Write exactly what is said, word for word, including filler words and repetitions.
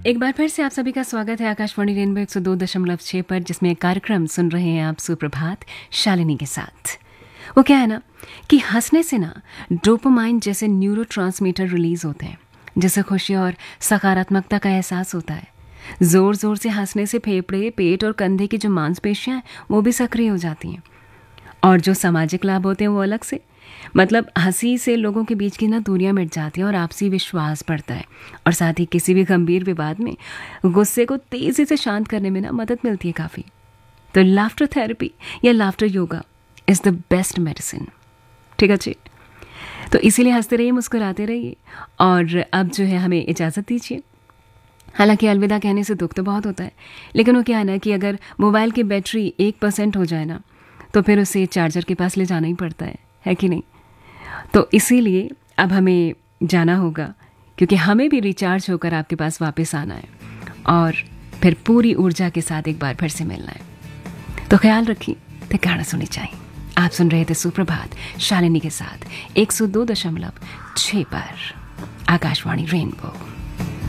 एक बार फिर से आप सभी का स्वागत है आकाशवाणी रेनबो एक सौ दो दशमलव छह पर, जिसमें एक कार्यक्रम सुन रहे हैं आप सुप्रभात शालिनी के साथ। वो क्या है ना कि हंसने से ना डोपामाइन जैसे न्यूरोट्रांसमीटर रिलीज होते हैं, जिससे खुशी और सकारात्मकता का एहसास होता है। जोर जोर से हंसने से फेफड़े, पेट और कंधे की जो मांसपेशियां हैं वो भी सक्रिय हो जाती हैं। और जो सामाजिक लाभ होते हैं वो अलग से, मतलब हंसी से लोगों के बीच की ना दूरियां मिट जाती हैं और आपसी विश्वास बढ़ता है। और साथ ही किसी भी गंभीर विवाद में गुस्से को तेजी से शांत करने में ना मदद मिलती है काफ़ी। तो लाफ्टर थेरेपी या laughter yoga is the best medicine. ठीक है जी, तो इसीलिए हंसते रहिए, मुस्कुराते रहिए। और अब जो है हमें इजाज़त दीजिए। हालांकि अलविदा कहने से दुख तो बहुत होता है, लेकिन वो क्या है ना कि अगर मोबाइल की बैटरी एक परसेंट हो जाए ना तो फिर उसे चार्जर के पास ले जाना ही पड़ता है, है कि नहीं। तो इसीलिए अब हमें जाना होगा, क्योंकि हमें भी रिचार्ज होकर आपके पास वापस आना है और फिर पूरी ऊर्जा के साथ एक बार फिर से मिलना है। तो ख्याल रखिए, तो गाना सुनी चाहिए। आप सुन रहे थे सुप्रभात शालिनी के साथ एक सौ दो दशमलव छह पर आकाशवाणी रेनबो।